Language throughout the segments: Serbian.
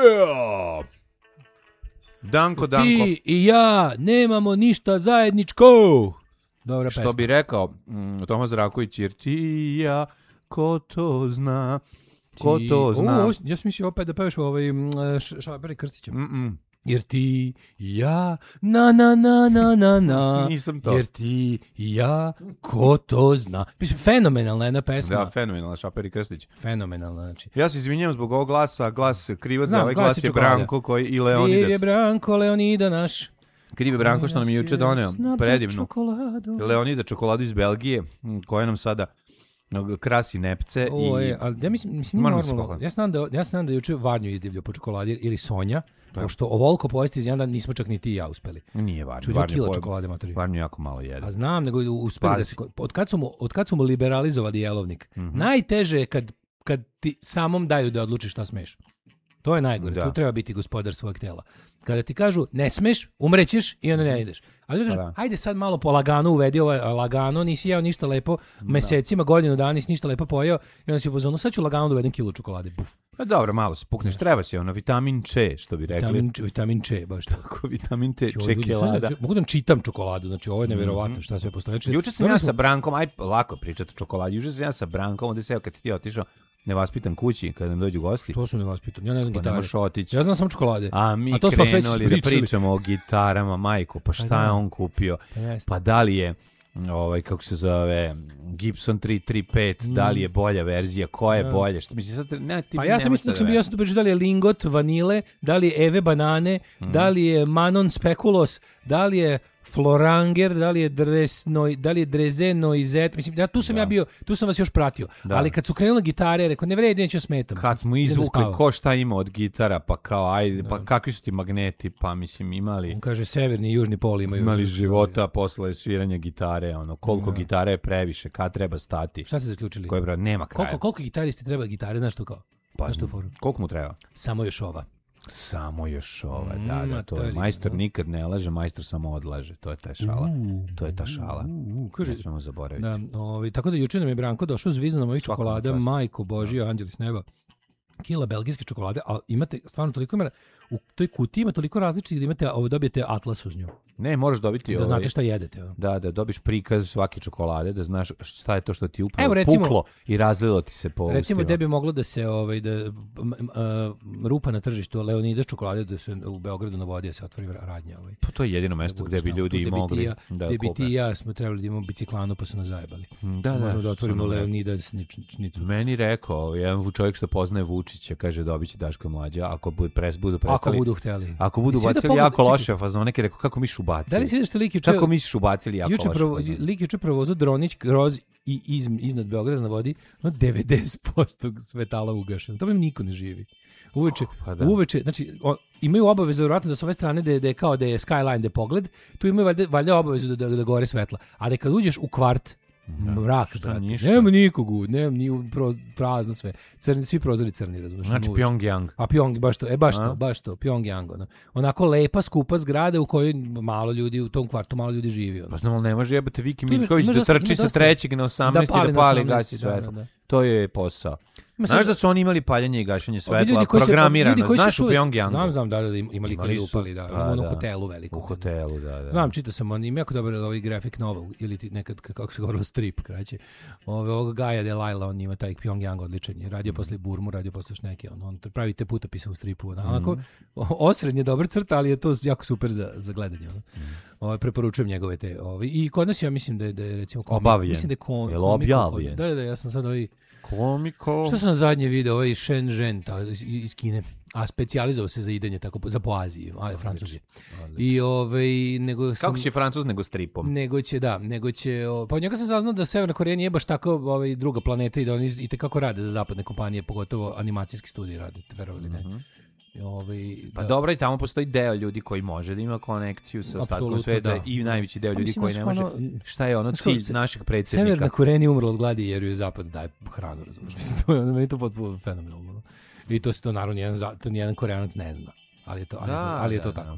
Yeah! Danko. Ti i ja nemamo ništa zajedničko. Dobra pesma. Što bi rekao Tomas Raković, jer ti i ja, ko to zna, ko to zna. Ja sam mislio opet da pevaš Šaberi Krstićem. Mm-mm. Jer ti i ja, na. Nisam to. Jer ti i ja, ko to zna. Mislim, fenomenalna jedna pesma. Da, fenomenalna, Šaper i Krstić. Fenomenalna, znači. Ja se izvinjam zbog ovog glasa, glas krivac za ovaj glas glas je je Branko i Leonidas. Kriv je Branko, Leonida naš. Kriv je Branko što nam je juče doneo predivnu čokoladu. Leonida čokoladu iz Belgije, koja nam sada krasi nepce. Ali ja mislim normalno. Ja znam da juče Varnju izdivljao po čokoladi ili Sonja. Pošto ovoliko pojesti iz jedan nismo čak ni ti i ja uspeli. Nije Varnju. Čudio kilo čokolade, matori. Varnju jako malo jede. A znam, nego uspeli da se... Od kad su mu liberalizovali jelovnik, najteže je kad ti samom daju da odlučiš šta smeš. To je najgore. Tu treba biti gospodar svojeg tela. Kada ti kažu ne smeš, umrećeš i onda ne ideš. A ti kažu, ajde sad malo po lagano uvedi lagano, nisi jeo ništa lepo, mesecima, godinu dana nisi ništa lepo pojeo i onda si u fazonu, sad ću lagano da uvedem kilu čokolade. Buf. Pa dobro, malo se pukneš, treba će vitamin C, što bi rekli. Vitamin C, baš tako. Vitamin C, čokolada. Mogu da čitam čokoladu, znači ovo je nevjerovatno šta sve postoje. Juče sam ja sa Brankom, lako pričati o čokoladi, juče sam ja sa Brankom, onda se kad si ti otišao, nevaspitan kući kada nam dođu gosti. Što su nevaspitan? Ja ne znam gitare. Ja znam samo čokolade. A mi krenuli da pričamo o gitarama, majko, pa šta je on kupio? Pa da li je kako se zove Gibson 335, da li je bolja verzija, koja je bolja? Što misliš sad pa ja sam mislio dok sam bio jasno pričao da li je Lingot vanile, da li je Eve banane, da li je Manon Speculos, da li je Floranger, da li je Dreze Noizet, mislim, tu sam vas još pratio, ali kad su krenule gitare, rekao, ne vredi, neću smetam. Kad smo izvukli ko šta ima od gitara, pa kao, ajde, pa kakvi su ti magneti, pa mislim, imali... On kaže, severni i južni pol imali života posle sviranja gitare, koliko gitare je previše, kad treba stati. Šta ste zaključili? Nema kraja. Koliko gitaristi treba gitare, znaš to kao? Pa, koliko mu treba? Samo još ova, to je majstor nikad ne laže, majstor samo odlaže, to je ta šala. To je ta šala. Ne smemo zaboraviti. Da, tako da juče nam je Branko došao zviznom ovih čokolada, majko Božija, anđeli s neba. Kila belgijske čokolade, a imate stvarno toliko ima, u toj kutiji ima toliko različitih da imate, dobijete atlas uz nju. Ne, moraš dobiti da znate šta jedete. Da dobiš prikaz svake čokolade, da znaš šta je to što ti upravo puklo i razlilo ti se po ustima. Recimo, gde bi moglo da se rupa na tržištu Leonidas čokolade, da se u Beogradu na vodi da se otvori radnja. Pa to je jedino mesto gde bi ljudi mogli da kupe. Gde bi ti i ja smo trebali da imamo biciklanu pa su nas zajebali. Možemo da otvorimo Leonidas šnicu. Meni rekao, jedan čovjek što poznaje Vučića, kaže dobit će Daško Mlađa, ako budu prestali. Ako budu hteli. Ako budu bacili jako loše fazone, neki rekao kako miš ubacili. Da li si vidiš što lik juče... Kako misliš ubacili jako loše? Lik juče provozao dronić kroz i iznad Beograda na vodi, 90% svetala ugašeno. To bi niko ne živi. Uveče, znači, imaju obavezu vjerojatno da s ove strane da je kao da je skyline, da je pogled, tu imaju valjda obavezu da gore svetla. Ali kad uđeš u kvart, mrak, brate. Nema nikog, nema prazno sve. Svi prozori crni, razumiješ. Znači Pyongyang. A Pyongyang, baš to, Pyongyang. Onako lepa, skupa zgrada u kojoj malo ljudi, u tom kvartu malo ljudi živi. Pa znam, ali ne može jebate Viki Miljković da trči sa 3. na 18. da pali gasi svetlo. To je posao. Znaš da su oni imali paljenje i gašenje svetla, programirano, znaš u Pyongyangu? Znam, da, imali koji upali, u hotelu veliko. U hotelu, da. Znam, čitao sam, on ima jako dobar ovaj graphic novel, ili ti nekad, kako se govorilo, strip, kraće. Ovog Gaja Delilah, on ima taj Pyongyang odličan, radio posle Burmu, radio posle šneke, on pravi te putopise u stripu, onako, osrednje dobar crta, ali je to jako super za gledanje. Preporučujem njegove te, i kod nas ja mislim da je recimo obavljen, je li objavljen? Da, ja sam sad komiko. Što sam zadnje video, ovaj Shenzhen iz Kine, a specijalizovao se za idenje tako za po Aziji, Francuz je. I nego kako će Francuz nego stripom? Nego će, pa od njega sam saznao da Severna Koreja nije baš tako druga planeta i da oni itekako rade za zapadne kompanije, pogotovo animacijski studiji rade, verovali ne. Pa dobro, i tamo postoji deo ljudi koji može da ima konekciju sa ostatkom sveta i najveći deo ljudi koji ne može. Šta je cilj našeg predsjednika? Severna Koreja nije umrla od gladi jer ju zapad daje hranu, razumiješ? Meni to potpuno fenomenalno. I to naravno nijedan Koreanac ne zna. ali je to tako.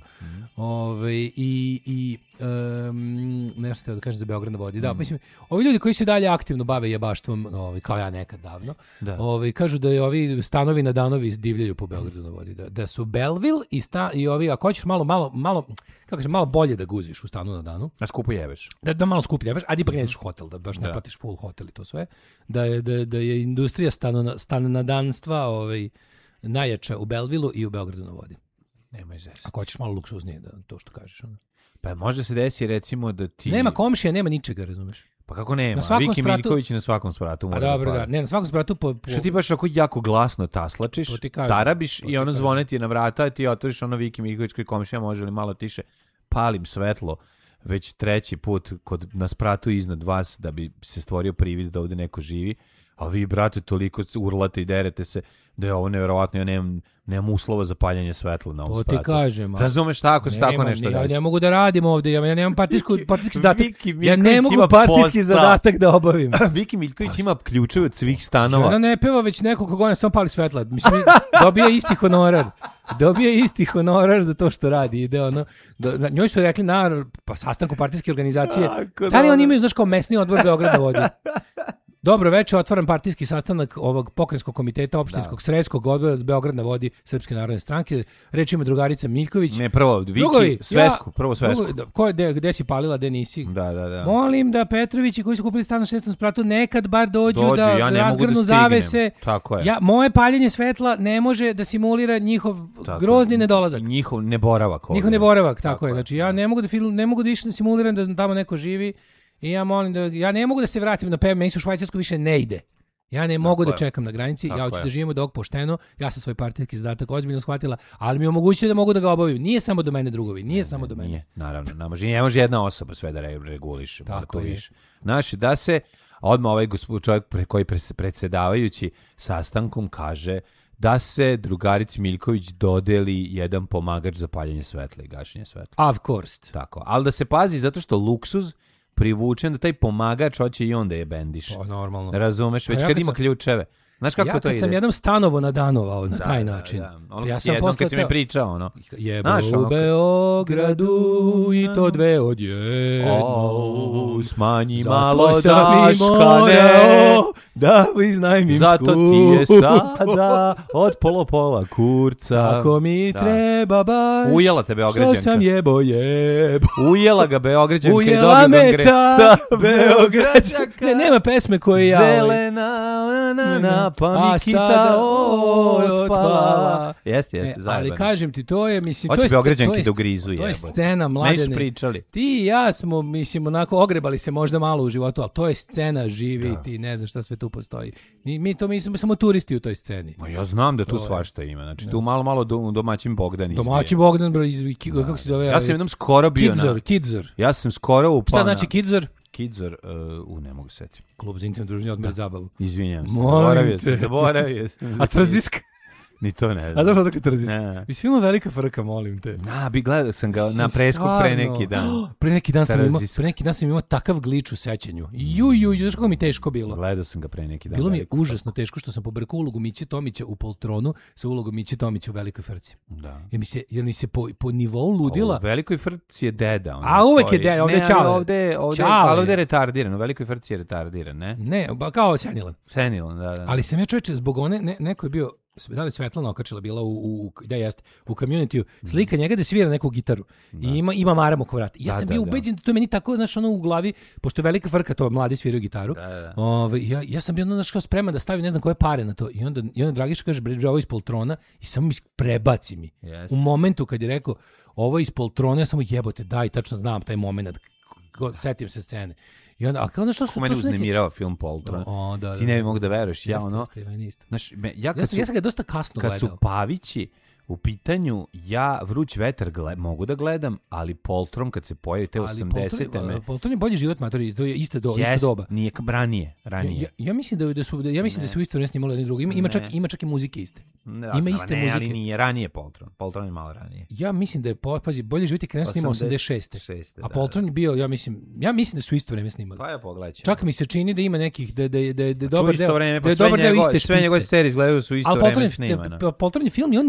Nešto treba da kažem za Beograd na vodi. Da, mislim, ovi ljudi koji se dalje aktivno bave jebaštvom, kao ja nekad davno, kažu da je ovi stanovi na danovi divljaju po Beogradu na vodi. Da su Belleville i ovi, ako hoćeš malo bolje da guziš u stanu na danu. A skupo jebeš. Da malo skuplje jebeš, a ipak nećeš hotel, da baš ne platiš full hotel i to sve. Da je industrija stanonadanstva najjača u Bellevilleu i u Beogradu na vodi. Nema izvesti. Ako hoćeš malo luksuznije, to što kažeš. Pa možda se desi recimo da ti... Nema komšija, nema ničega, razumeš? Pa kako nema? Viki Miljković na svakom spratu. A dobro, da. Ne, na svakom spratu... Što ti baš ako jako glasno taslačiš, tarabiš i ono zvone ti na vrata, ti otvoriš ono Viki Miljković koji komšija može li malo tiše, palim svetlo već treći put na spratu iznad vas da bi se stvorio privid da ovde neko živi, a vi, brate, toliko urlate i derete se da je ovo nevjerovatno, ja nemam uslova za paljenje svetla na ovom spratu. To ti kažem. Razumeš tako se tako nešto desi. Ja ne mogu da radim ovde, ja nemam partijski zadatak. Ja ne mogu partijski zadatak da obavim. Viki Miljković ima ključeve od svih stanova. Žena ne peva već nekoliko godina, samo pali svetla. Mislim, dobije isti honorar za to što radi. Ide ono, njoj su rekli na sastanku partijske organizacije, da li oni imaju, znaš, kao mesni odbor Beograd na vodi? Dobro večer, otvaram partijski sastanak ovog pokrajinskog komiteta opštinskog sredskog odbora Beograd na vodi Srpske narodne stranke. Reč ima drugarica Miljković. Ne, prvo Viki, prvo svesku. Gde si palila, gde nisi? Da. Molim da Petrovići koji su kupili stan na 6. spratu nekad bar dođu da razgrnu zavese. Tako je. Moje paljenje svetla ne može da simulira njihov grozni nedolazak. Njihov neboravak. Njihov neboravak, tako je. Znači ja ne mogu da išli da simuliram da tamo neko živi. I ja molim ja ne mogu da se vratim na PMS, meni se u Švajcarsku više ne ide. Ja ne mogu da čekam na granici, ja hoću da živimo dok pošteno, ja sam svoj partijski zadatak ozbiljno shvatila, ali mi omogućite da mogu da ga obavim. Nije samo do mene, drugovi, nije samo do mene. Nije, naravno, ne može jedna osoba sve da reguliše. Tako je. Znači, da se odmah ovaj čovjek koji predsjedavajući sastankom kaže da se drugarici Miljković dodeli jedan pomagač za paljenje svetla i gašenje svetla. Of course. Tako, ali da se pazi zato što luksuz privučen da taj pomagač hoće i onda je bendiš. Pa normalno. Razumeš, već kad ima ključeve. Znaš kako to ide? Ja kad sam jednom stanovo nadanovao na taj način. Ja sam jednom kad si mi pričao, jebo u Beogradu i to dve odjedno. Smanji malo daškane. Da iznajmim skup. Zato ti je sada od pola kurca. Ako mi treba baš. Ujela te Beograđanka. Što sam jebo. Ujela ga Beograđanka. Ujela me ta Beograđanka. Nema pesme koje ja. Zelena pa mi kita otpala. Jeste, zajedno. Ali kažem ti, to je, mislim, hoće Beograđanke da ugrizu. To je scena, Mladene. Meni su pričali. Ti i ja smo, mislim, onako ogrebali se možda malo u životu, ali to je scena živi, ti ne znaš šta sve tu postoji. Mi smo samo turisti u toj sceni. Ma ja znam da tu svašta ima. Znači, tu malo domaćin Bogdan. Domaćin Bogdan, kako se zove? Ja sam jednom skoro bio Kidzor. Ja sam skoro upao. Šta znači Kidzor? Kidzor, ne mogu setiti. Klub za intimno druženje, odmah zabavu. Izvinjam se. Zaboravio sam. A Trziska? Ni to ne znam. A zašto odakle Trziska? Mi svi imamo velika frka, molim te. Gledao sam ga na presku pre neki dan. Pre neki dan sam imao takav glič u sećanju. Znaš kako mi teško bilo? Gledao sam ga pre neki dan. Bilo mi je užasno teško što sam pobrkao ulogu Miće Tomića u Poltronu sa ulogom Miće Tomića u Velikoj frci. Da. Jer mi se po nivou ludila... U Velikoj frci je deda. A uvek je deda, ovde je Čale. Ali ovde je retardiran. U Velikoj frci je retardiran, ne? Ne, kao Senilan. Senilan, da. Ali sam ja, čovječe, zbog one, neko je bio... Da li Svetlana okačila bila u community-u slika njega da svira neku gitaru i ima maram oko vrata. Ja sam bio ubeđen da to je meni tako, znaš, ono u glavi, pošto je velika frka, to mladi sviraju gitaru. Ja sam bio, znaš, kao spreman da stavim ne znam koje pare na to. I onda Dragiša kaže, bre, ovo iz Poltrona i samo mi prebaci mi. U momentu kad je rekao ovo iz Poltrona, ja samo jebote, daj, tačno znam taj moment, setim se scene. I onda, a što su meni uznemirao film Poltron. Ti ne bi mogu da veruješ, znaš, ja sam ga dosta kasno gledao. Kad su Pavići u pitanju, ja Vruć vetar mogu da gledam, ali Poltron kad se pojavi te 80-te Poltron je bolji život, matori, to je isto doba. Nije ranije. Ja mislim da su isto ne snimali jedni drugi. Ima čak i muzike iste. Ima iste muzike. Ali nije ranije Poltron. Poltron je malo ranije. Ja mislim da je, pazi, bolji život je krenuo snima 86. A Poltron je bio, ja mislim da su isto vreme snimali. Pa ja pogledaj. Čak mi se čini da ima nekih, da je dobar deo iste špice. Sve njegove serije izgledaju su isto vreme snimane. Ali Poltron je film i on nije doživio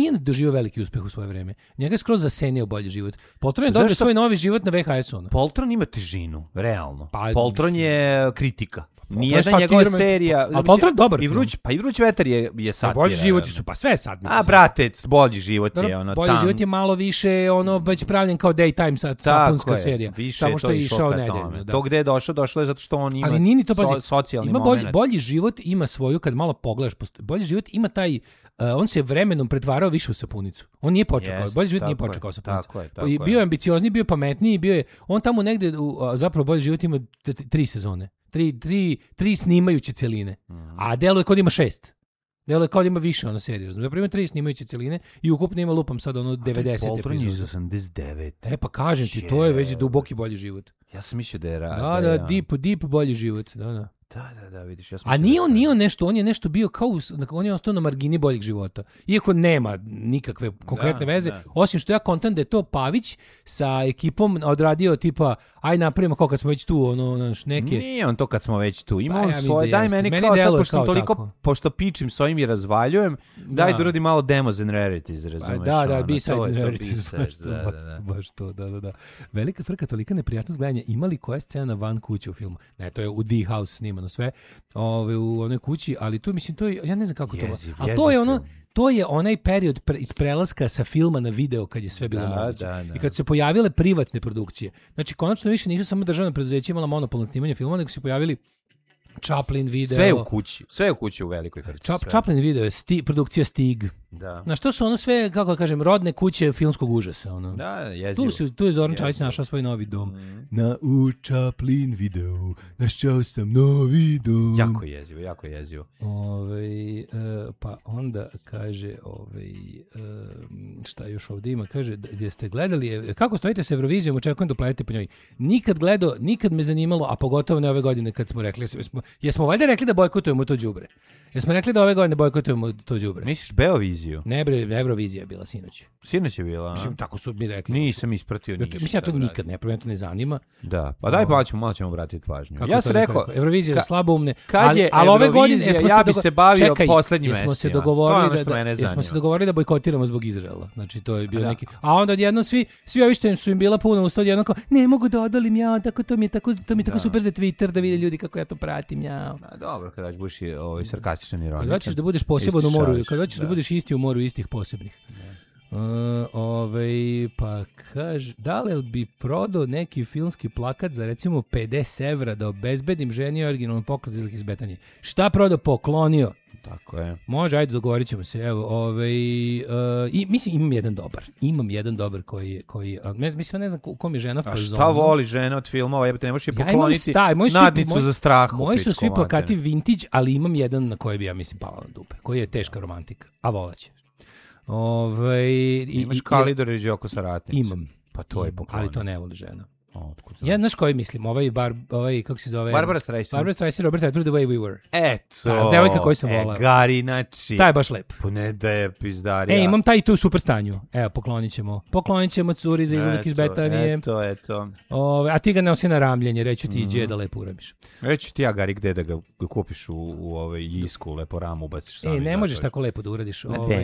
doživio veliki uspeh u svoje vreme. Njega je skroz zasenio Bolji život. Poltron je dobio svoj novi život na VHS-u. Poltron ima težinu, realno. Poltron je kritika. Nijedna njegova serija, ali Poltron dobar i vruć vetar je satira. Bolji životi su, pa sve je sad. A brate, Bolji život je ono Bolji život je malo više ono već pravljen kao daytime sapunska serija. Samo što je išao nedeljno. To gde je došlo je zato što on ima socijalni moment. Ima Bolji život ima svoju, kad malo pogledaš, Bolji život ima taj, on se vremenom pretvarao više u sapunicu. On nije počeo, Bolji život nije počeo kao sapunica. Bio je ambiciozniji, bio je pametniji, bio je, on tamo negde, zapravo Bolji život ima 3 sezone. Tri snimajuće celine, a deluje kao da ima 6. Deluje kao da ima više ona serija. Zapravo ima 3 snimajuće celine i ukupno ima lupam sad ono 90 epizoda. Poltron je iz 89. Pa kažem ti, to je već duboki Bolji život. Ja sam mislio da je deep Bolji život. Da, vidiš. Ja a nije on nešto, on je nešto bio kao, on je ostao na margini Boljeg života. Iako nema nikakve konkretne veze, osim što ja kontam da je to Pavić sa ekipom odradio tipa, aj napravimo kao kad smo već tu, ono, neke... Nije on to kad smo već tu, ima on svoje, daj meni kao sad, pošto sam toliko, pošto pičim s ovim i razvaljujem, daj da uradi malo demos and rarities, razumeš? Da, B-sides and rarities, baš to, da. Velika frka, tolika neprijatnost gledanja, ima li koja scena van kuće u filmu? Ne, to je u The House snimano sve, u onoj kući, ali tu, mislim, to je, ja ne znam kako to... Ali to je ono... To je onaj period iz prelaska sa filma na video kad je sve bilo moguće. I kad se pojavile privatne produkcije. Znači, konačno više nisu samo državne preduzeća imala monopol na snimanje filma, nego se pojavili Chaplin video. Sve u kući u velikoj frci. Chaplin video je produkcija Stig. Da. Na što su ono sve, kako da kažem, rodne kuće filmskog užasa. Ono. Da, jezivo. Tu je Zoran Čajić našao svoj novi dom. Na Chaplin video, našao sam novi dom. Jako jezivo. Pa onda kaže, šta još ovdje ima, kaže, gdje ste gledali, kako stojite sa Eurovizijom, očekujem da planete po njoj. Nikad me zanimalo, a pogotovo ne ove godine kad smo rekli, jesmo valjda rekli da bojkotujemo to đubre? Jesmo rekli da ove godine bojkotujemo to đubre? Misliš Beoviziju? Ne bre, Eurovizija je bila sinoć. Sinoć je bila, a? Mislim, tako su mi rekli. Nisam ispratio ništa. Mislim, ja to nikad ne pravim, to ne zanima. Da, pa daj malo ćemo vratiti pažnju. Ja sam rekao, Eurovizija je slaboumne, ali ove godine ja bi se bavio poslednjim mestima. Jesmo se dogovorili da bojkotiramo zbog Izraela. Znači, to je bio neki... A onda odjednom svi ovi što su im bila puna usta, odjednom kao, ne mogu da odolim ja, to mi je tako super za Twitter da vide ljudi kako ja to pratim, ja. Dobro, kada ćeš buš sarkastičan ironičan. Kad hoćeš da budeš poseban u moru, kad hoćeš da budeš isti u moru istih posebnih. Pa kaže, da li bi prodao neki filmski plakat za recimo 50 evra da obezbedim ženi originalno poklon za izlazak iz Betanije? Šta prodao? Poklonio. Tako je. Može, ajde, dogovorit ćemo se. Evo, i mislim, imam jedan dobar koji mislim, ne znam u kom je žena fazonu. A šta voli žena od filmova? Jebate, ne možeš je pokloniti nadnicu za strah. Moji su svi plakati vintage, ali imam jedan na koji bi, ja mislim, pala na dupe. Koji je teška romantika, a volaće. Imaš Kalidor i Đoko sa ratnice. Imam. Pa to je poklonio. Ali to ne voli žena. Ja, znaš koji mislim, kako se zove? Barbara Streisand, Robert Redford, The Way We Were. Eto. Devojka koju sam volao. Garinači. Taj je baš lep. Ne da je pizdarija. Imam taj tu u super stanju. Evo, poklonit ćemo curi za izlazak iz Betanije. Eto. A ti ga nosi na ramljenje, reću ti iđe da lepo uramiš. Reću ti ja, Gari, gde da ga kupiš u Jisku, lepo ramu ubaciš sami. Ne možeš tako lepo da uradiš.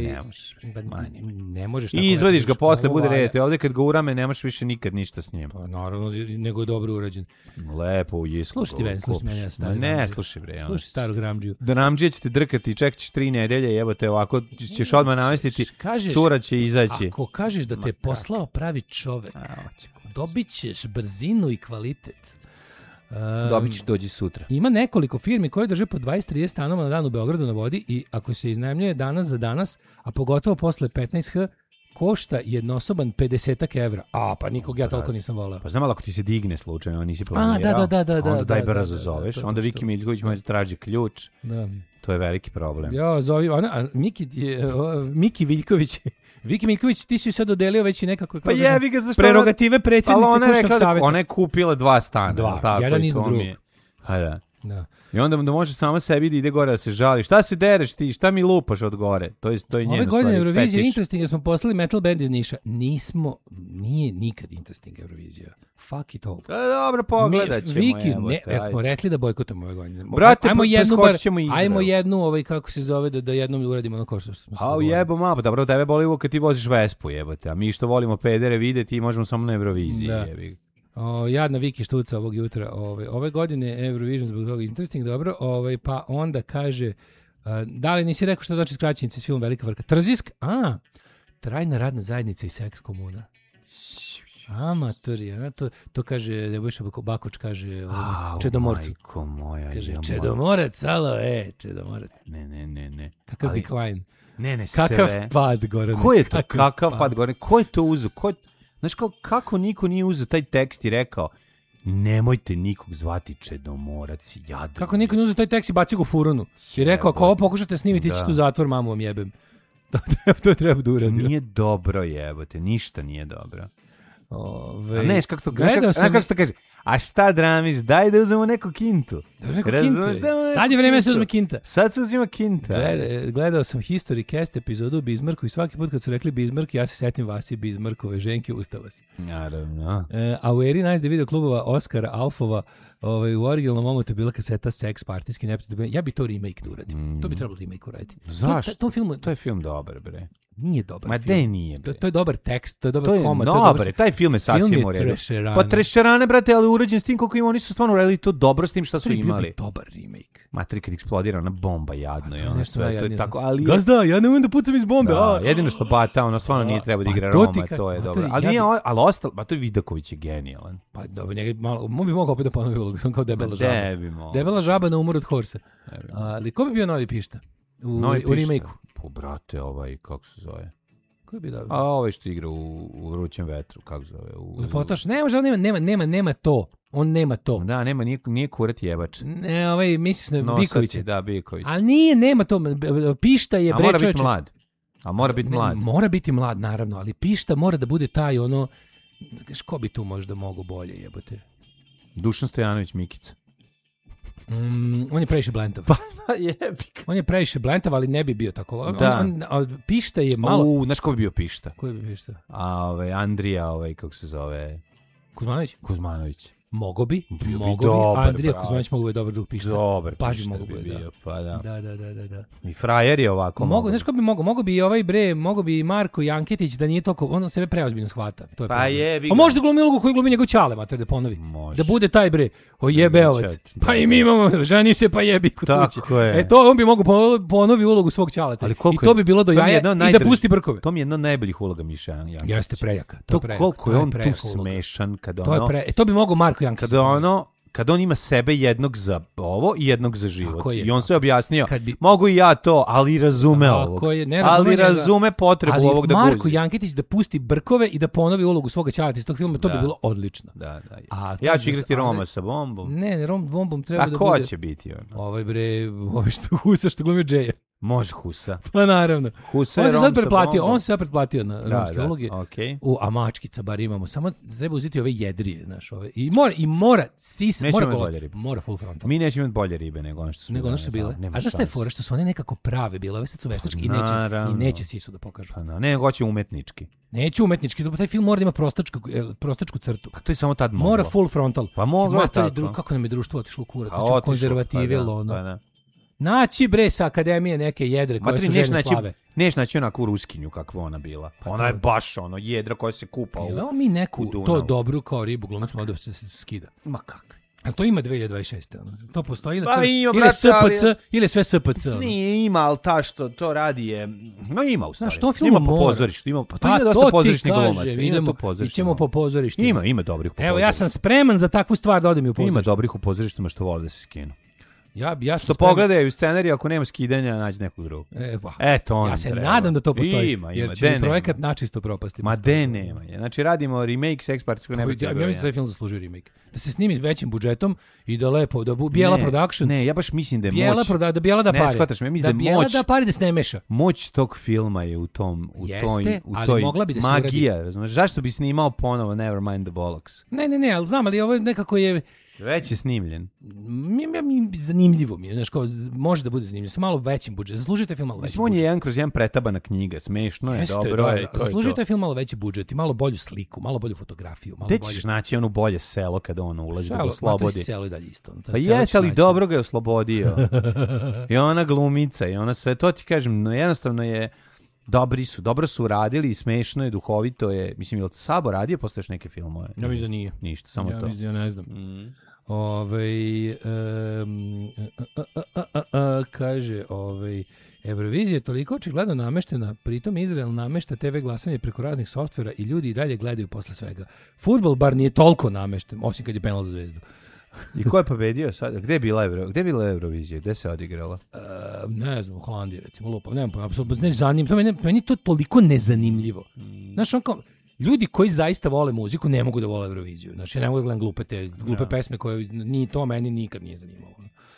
Ne možeš tako. I izvadiš ga posle, bude red. Ovdje kad ga urame, nemaš više nikad ništa s njim. Pa naravno, nego je dobro urađen. Lepo u Jisku. Slušaj mene, stari. Ne, slušaj bre. Slušaj starog Ramdžiju. Ramdžija će te drkati i čekat ćeš 3 nedelje, jebote, ovako ćeš odmah namestiti, cura će izaći. Ako kažeš da te poslao pravi čovek, dobit ćeš brzinu i kvalitet. Dobit ćeš dođi sutra. Ima nekoliko firmi koje drže po 20-30 stanova na dan u Beogradu na vodi i ako se iznajmljuje danas za danas, a pogotovo posle 15h, košta jednosoban 50 evra. Pa nikog ja toliko nisam volao. Pa znam, ali ako ti se digne slučajno, nisi planirao, onda daj brzo zoveš. Onda Viki Miljković može traži ključ. Da. To je veliki problem. Ja, zovi, Miki Viljković. Viki Miljković, ti si sad dodelio već i nekako prerogative predsjednice kućnog savjeta. Ona je kupila 2 stana. Jedan iznad drugog. Da. I onda da može sama sebi da ide gore da se žali. Šta se dereš ti? Šta mi lupaš od gore? To je njeno stvari. Ove godine Eurovizija je interesting jer smo poslali metal band iz Niša. Nije nikad interesting Eurovizija. Fuck it all. Dobro, pogledat ćemo. Viki, jer smo rekli da bojkotamo ove godine. Brate, ajmo jednu, kako se zove, da jednom uradimo ono kao što smo se dogovorili. Jebo malo, dobro, tebe boli ovo kad ti voziš Vespu, jebote. A mi što volimo pedere videti i možemo samo na Euroviziji. Da. Jadna Viki Štuca ovog jutra. Ove godine Eurovision zbog toga interesting, dobro. Pa onda kaže, da li nisi rekao što znači skraćenica s filmom Velika frka? Trzisk? Trajna radna zajednica i seks komuna. Amatori, to kaže Nebojša Bakoč, kaže Čedomorcu. Majko moja. Kaže Čedomorac, alo, Čedomorac. Ne. Kakav decline. Ne, kakav sve. Pad, Gorane. Ko je to? Kakav pad, Gorane? Ko je to uzeo? Znaš kako niko nije uzeo taj tekst i rekao nemojte nikog zvati Čedomorac, jadno. Kako niko nije uzeo taj tekst i bacio ga u furonu. I rekao, ako ovo pokušate snimiti, ćete u zatvor, mamu vam jebem. To treba da uradio. Nije dobro, jebote, ništa nije dobro. A ne, kako to kaže? A šta dramiš, daj da uzmemo neku kintu. Sad je vreme da se uzme kinta. Sad se uzima kinta. Gledao sam Historycast epizodu o Bizmarku i svaki put kad su rekli Bizmark, ja se setim Vasi Bizmarkove ženke, ustala si. Naravno. A u eri najzde video klubova Oskara Alfova u originalnom momentu je bila kaseta Sex partijski neprijatelj. Ja bi to remake da uradim. To bi trebalo remake uraditi. Zašto? To je film dobar, bre. Nije dobar film. Ma de nije, bre. To je dobar tekst, to je dobar komad. Taj film je sasvim u redu. Pa Trešerane, brate, ali urađen s tim koliko ima, oni su stvarno uradili to dobro s tim šta su imali. To je dobar remake. Matri kad eksplodira ona bomba jadno je ono sve, to je tako, ali... Gazda, ja ne umem da pucam iz bombe. Jedino što Bata, ono stvarno nije treba da igra Roma, to je dobro. Ali nije, ali ostalo, to je Vidaković je genijalan. Pa dobro, njega malo, bi mogao opet da ponovi ulogu, sam kao debela žaba. Debela žaba na umor od horsa. Ali ko bi bio novi Pišta u remake-u? Po brate, kako se zove? A ovaj što igra u Vrućem vetru, kako zove? Lepotaš, nema to. On nema to. Da, nema, nije kurat jebač. Ne, misliš na Bikovića. Da, Biković. Ali nema to. Pišta je bre čovječe. Mora biti mlad. Mora biti mlad, naravno, ali Pišta mora da bude taj ono... Ko bi tu možda mogo bolje jebote? Dušan Stojanović Mikica. On je previše blentav. Pa jebik. On je previše blentav, ali ne bi bio tako. Pišta je malo... Znaš ko bi bio Pišta? Ko bi Pišta? Andrija, kako se zove... Kuzmanović. Mogo bi. Dobar, Andrija Kuzmanović mogu biti dobar drug Pišta. Dobar Paži mogu biti, bio, pa da. Da. I frajer je ovako. Znaš ko bi mogo bi i mogo bi i Marko Janketić da nije toliko, on sebe preozbiljno shvata. To je pa jebi. A možda glumi ulogu koju glumi njegov ćale, mater, da ponovi. Da bude taj bre, jebeovac. Pa i mi imamo, ženi se pa jebi kod kuće. To on bi mogao ponovi ulogu svog ćaleta. I to bi bilo do jaja i da pusti brkove. To mi je jedna od najboljih uloga Miša Janketića. Jeste prejaka. To koliko je on tu smešan kad ono. To bi mogao Marko Janketić. Kad on ima sebe jednog za ovo i jednog za život. I on sve objasnio. Mogu i ja to, ali razume ovo. Ali razume potrebu ovog da guzi. Ali Marko Janketić da pusti brkove i da ponovi ulogu svoga ćaleta iz tog filma, to bi bilo odlično. Da. Ja ću igrati Roma sa bombom. Ne, Rom bombom treba da bude... A ko će biti ono? Ovaj što Husa što glumio Džeja. Može Husa. Pa naravno. Husa on se sad pretplatio na romske uloge. Okay. A mačkica bar imamo. Samo treba uzeti ove jedrije, znaš, ove. Mora full frontal. Mi nećemo imati bolje ribe nego ono što su bile. A znaš šta je fora? Što su one nekako prave bile, ove sad su veštački i neće sisu da pokažu. Pa ne, nego hoće umetnički. Neće umetnički, taj film mora da ima prostačku crtu. Pa to je samo tad moglo. Mora full frontal. Pa moglo tako. Kako nam je društvo otišlo u kurac? Konzervative, ono. Naći bre sa akademije neke jedre koje su žene slave. Neš naći onakvu Ruskinju kakva ona bila. Ona je baš ono jedra koja se kupa u Dunavu. Mi neku to dobru kao ribu glumicu malo da se skida. Ma kak? Ali to ima 2026. To postoji ili SPC ili sve SPC. Nije ima, ali ta što to radi je... No ima u stvari. Znaš, to film ima po pozorištu. Pa to ima dosta pozorišnih glumaca. Ićemo po pozorištu. Ima dobrih u pozorištu. Evo, ja sam spreman za takvu stvar da odem i u pozorištu. Ima dobrih u pozorištima što vole da se skinu. Ja što pogledaju scenarij, ako nema skidanja, nađi nekog drugog. Ja se nadam da to postoji, jer će projekat načisto propasti. Ma de nema. Znači radimo remake Sex Partijskog neba. Ja mislim da taj film zaslužuje remake. Da se snimi s većim budžetom i da lepo, da Bijela Production. Ne, ja baš mislim da je moć. Da Bijela da pare. Ne, shvataš me, ja mislim da Bijela da pare da se ne meša. Moć tog filma je u toj mogla bi da se magija, razumiješ? Zašto bi snimao ponovo Nevermind the Bollocks? Ne, ali znam, ali ovo nekako je... Već je snimljen. Zanimljivo mi je, znaš, kao, može da bude zanimljivo, sa malo većim budžetom. Zaslužite film malo veći budžet. On je 1/1 pretabana knjiga, smešno je, jeste, dobro je. Zaslužite film malo veći budžet i malo bolju sliku, malo bolju fotografiju. Gde ćeš naći ono bolje selo kada on ulazi da ga oslobodi? Selo je dalje isto. Pa jeste, ali dobro ga je oslobodio. I ona glumica, i ona sve, to ti kažem, no jednostavno je, dobro su radili i smešno je, duhovito je. Mislim, je li Sabo radio posle još neke filmove? Ja mislim da nije. Ništa, samo to. Ja ne znam. Kaže, Eurovizija je toliko očigledno nameštena, pritom Izrael namešta TV glasanje preko raznih softvera i ljudi i dalje gledaju posle svega. Fudbal bar nije toliko namešten, osim kad je penal za Zvezdu. I ko je pobedio sad? Gde je bila Eurovizija? Gde se odigrala? Ne znam, u Holandiji recimo, lupam, nemam pojma, apsolutno ne zanimljivo. Meni to toliko nezanimljivo. Znaš, ljudi koji zaista vole muziku ne mogu da vole Euroviziju. Znači, ja ne mogu da gledam glupe pesme koje ni to meni nikad nije zanimalo.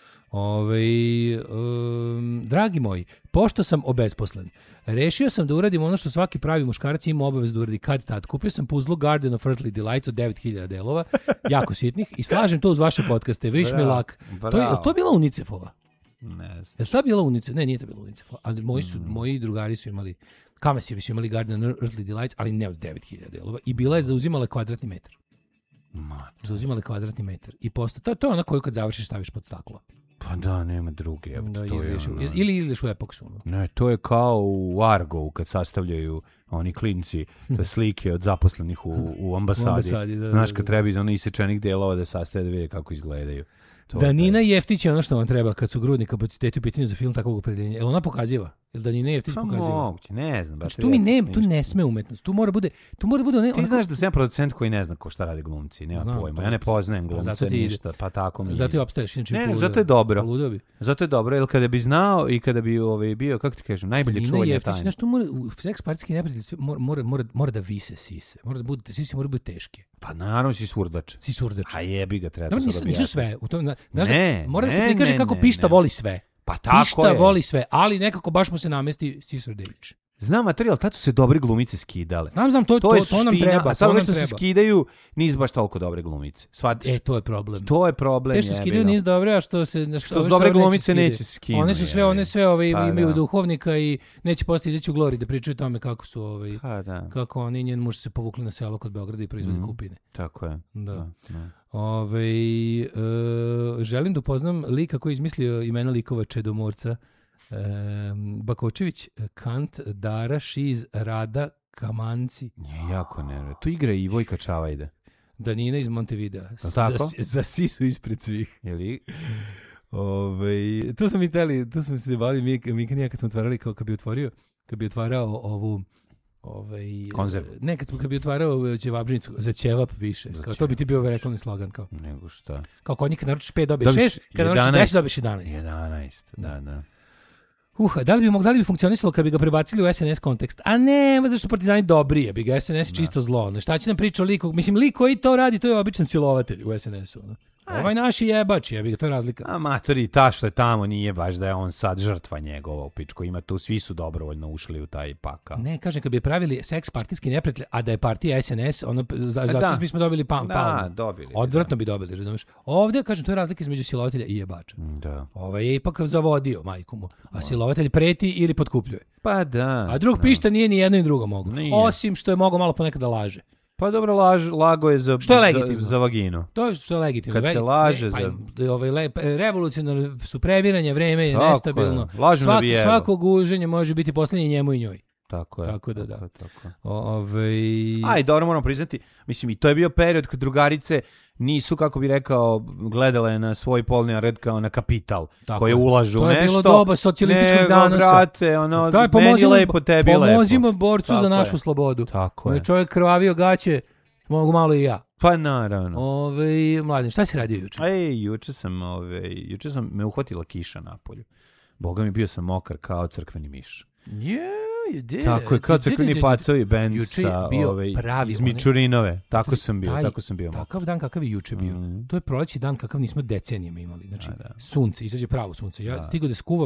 Dragi moji, pošto sam obesposlen, rešio sam da uradim ono što svaki pravi muškarac ima obavezu da uradi kad tad. Kupio sam puzzle Garden of Earthly Delights od 9000 delova, jako sitnih, i slažem to uz vaše podcaste. Wish me luck. Je to bila UNICEF-ova? Ne znam. Je to bila UNICEF? Ne, nije to bila UNICEF-ova. Ali moji drugari su imali, Kamesijevi su imali Garden of Earthly Delights, ali ne od 9000 delova. I bila je zauzimala kvadratni metar. Zauzimala kvadratni metar. I to je ona koju kad završiš staviš pod staklo. Pa da, nema druge. Ili izliš u Epoksu. Ne, to je kao u Argovu kad sastavljaju oni klinci te slike od zaposlenih u ambasadi. Znaš, kad treba iz onih isečenih delova da sastave da vide kako izgledaju. Danina Jeftić je ono što vam treba kad su grudni kapaciteti u pitanju za film takvog opredeljenja. Jel ona pokaziva? Jel Danina Jeftić pokaziva? Moguće, ne znam. Znači, tu ne sme umetnost. Tu mora bude Ti znaš da sam producent koji ne zna šta radi glumci. Nema pojma. Ja ne poznajem glumce ništa. Pa tako mi. Zato je opstaješ. Ne, zato je dobro. Zato je dobro, jer kada bi znao i kada bi bio, kako ti kažem, najbolje čuvanje tajne. Znaš, tu u seks partijski neprijatelj mora da vise sise. Sise mora biti teške. Pa naravno si surdač. A jebi ga, treba da se nisu sve. Mora da se prikaže kako pišta voli sve. Pa tako pišta voli sve, ali nekako baš mu se namesti Sisardević. Znam, materijal, tad su se dobre glumice skidale. Znam, to nam treba. A sad ono što se skidaju, nisu baš toliko dobre glumice. Shvatiš? To je problem. To je problem. Te što skidaju nisu dobre, a što se dobre glumice neće se skinuti. One sve imaju duhovnika i neće posle izaći u Glori da pričaju o tome kako su kako oni i njen muž se povukli na selo kod Beograda i proizvodi kupine. Tako je. Da. Želim da upoznam lika koji je izmislio imena likova Čedomorca. Bakočević, Kant, Dara, Šiz, Rada, Kamanci. Jako nervio. Tu igra i Vojka Čavajda. Danina iz Montevidea. Za sisu ispred svih. Jeli? Tu smo se bavili mi kad smo otvarali, kad bi otvarao ovu konzerv. Ne, kad bi otvarao ćevabžnicu za ćevap više. To bi ti bio reklamni slogan. Nego šta? Kao kod njih kad naručiš 5 dobiješ 6, kad naručiš 10 dobiješ 11. 11, da. Da li bi funkcionisalo kad bi ga prebacili u SNS kontekst? A ne, zašto Partizani dobri je, bi ga SNS čisto zlo. Šta će nam priča o liku? Mislim, lik koji to radi, to je običan silovatelj u SNS-u. Ovaj naš je jebač, to je razlika. Amatori, ta što je tamo nije baš da je on sad žrtva njegova u pičku. Ima tu, svi su dobrovoljno ušli u taj pakao. Ne, kažem, kad bi pravili seks partijski neprijatelj, a da je partija SNS, zato bismo dobili palmu. Da, dobili. Odvratno bi dobili, razumiješ? Ovdje, kažem, to je razlika između silovatelja i jebača. Da. Ovaj je ipak zavodio majku mu, a silovatelj preti ili potkupljuje. Pa da. A drug pišta nije ni jedno ni drugo mogu. Osim što je mogao malo ponekad da laže. Pa dobro, lago je za vaginu. To je što je legitimno. Kad se laže revolucionarno su previranje, vreme je nestabilno. Svakog uženja može biti posljednje njemu i njoj. Tako je. Tako da. Aj, dobro, moramo priznati. Mislim, i to je bio period kad drugarice nisu, kako bi rekao, gledale na svoj polni red kao na kapital, koje ulažu nešto. To je bilo doba socijalističkog zanosa. Brate, meni je lepo, tebi je lepo. Pomozimo borcu za našu slobodu. Tako je. Čovjek krvavio gaće, mogu malo i ja. Pa naravno. Mladen, šta si radio juče? Juče sam me uhvatila kiša napolju. Boga mi, bio sam mokar kao crkveni miš. Tako je, kao crkveni pacovi bend iz Mičurinove. Tako sam bio mokar. Takav dan kakav je juče bio. To je proleći dan kakav nismo decenijama imali. Znači, sunce, izađe pravo sunce. Ja stigao da skuvam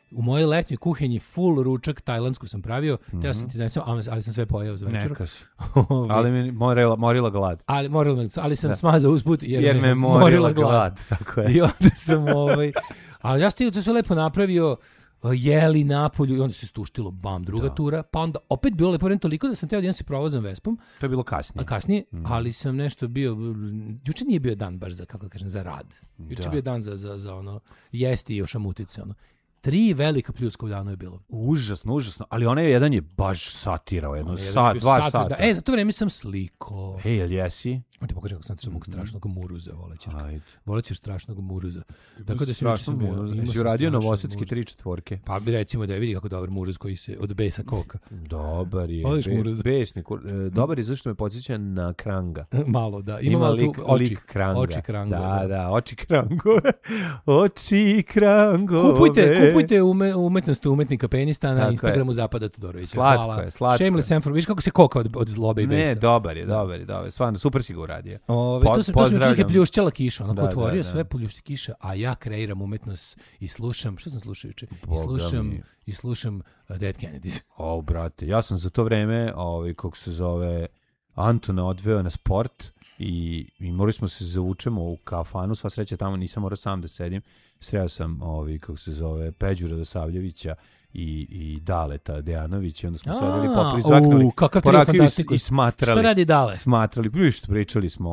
u mojoj letnjoj kuhinji full ručak tajlandsku sam pravio, ja sam ti donesem, ali sam sve pojeo za večer. Ali mi morila glad. Ali sam smazao usput jer me morila glad. Tako je. I onda sam ali ja sam to sve lepo napravio, jeli napolju i onda se stuštilo, bam, druga tura, pa onda opet bilo lepo toliko da sam teo da idem se provozam Vespom. To je bilo kasnije. Kasnije, ali sam nešto bio, juče nije bio dan baš za, kako da kažem, za rad. Juče bio dan za ono, jesti i ošamutiti se, ono. 3 velika pljuska u danu je bilo. Užasno, ali onaj jedan je baš satirao, dva sata. Za to vreme sam sliko. Jel jesi? Ti pokaži kako sam mog strašnog muruza, volećeš strašnog muruza. Tako da strašno muruza. Si uradio novosadski 3/4. Pa bi recimo da je vidi kako dobar muruz koji se od besa koka. Dobar je. Voliš muruz? Besnik. Dobar je zašto me podsjeća na Kranga. Malo, da. Ima lik Kranga. Oči Kranga. Da, oči Krangove. Oči Krangove. Kupujte umetnost umetnika penista na Instagramu Zapada Todorovića. Slatko je. Shameless Sanford. Viš kako se koka od zlobe i besa. Ne, dobar je. Stvarno, super si ga uradio. To se čovjek pljušćala kiša. Onako otvorio sve, pljušti kiša, a ja kreiram umetnost i slušam, što sam slušao juče? I slušam Dead Kennedys. Brate, ja sam za to vreme, kako se zove, Antona odveo na sport i morali smo se zavučemo u kafanu, sva sreća tamo nisam morao sam da sedim. Sreo sam kako se zove Peđu Radosavljevića i Daleta Dejanović i onda smo sedeli pa prizvaknuli po rakiju i smatrali. Šta radi Dale? Smatrali, pričali smo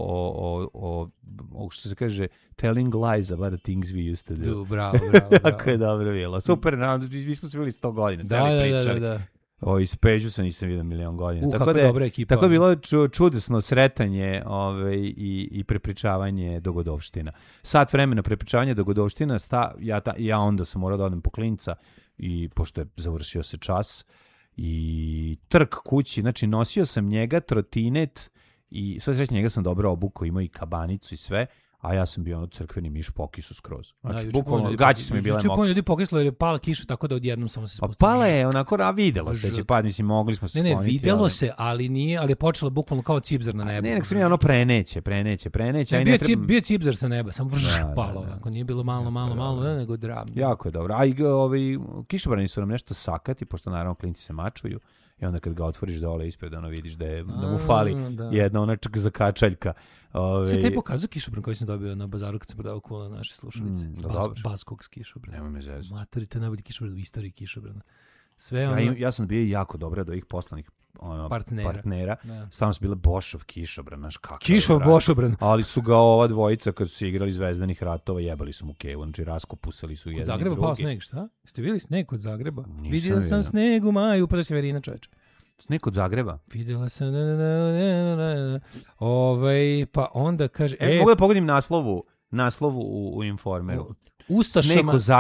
o što se kaže telling lies about the things we used to do. Bravo. Tako je dobro bilo. Super, mi smo se bili 100 godina. Da. Iz Peđu sam nisam vidio milion godina. Kako dobra ekipa. Tako je bilo čudesno sretanje i prepričavanje dogodovština. Sat vremena prepričavanja dogodovština, ja onda sam morao da odem po klinca i pošto je završio se čas i trk kući, znači nosio sam njega, trotinet i sve sreće njega sam dobro obukao, imao i kabanicu i sve, a ja sam bio crkveni miš pokisu skroz. Znači, bukvalno, gaći su mi bile mokre. Juče ljudi pokislo jer je pala kiša, tako da odjednom samo se spustilo. Pa pala je onako, videlo se će pad, mislim, mogli smo se skloniti. Ne, videlo se, ali nije, ali je počela bukvalno kao cipzar na nebu. Ne, nek sam ja ono preneće. Bio cipzar sa neba, samo palo, onako, nije bilo malo, nego dram. Jako je dobro. A i kišobrani su nam nešto sakati, pošto naravno klinci se mačuju. I onda kad ga otvoriš dole ispred, vidiš da mu fali jedna onačak zakačaljka. Sve te pokazao kišobran koji sam dobio na bazaru kad sam prodao kula na naše slušalice. Baskog kišobrana. Nema me zezati. Maturi, to je najbolji kišobran u istoriji kišobrana. Ja sam bio jako dobro od ovih poslanih partnera. Stvarno su bile Bošov kišobran, znaš kakav. Kišov Bošobran. Ali su ga ova dvojica kad su igrali Zvezdanih ratova jebali su mu kevu, znači raskopusali su jedan i drugi. Zagreba pao sneg, šta? Ste vidjeli sneg kod Zagreba? Vidio sam sneg u maju, pa da se Verina čoveče. Sneg kod Zagreba? Vidjela sam, pa onda kaže... Mogu da pogodim naslovu u Informeru. Ustašama...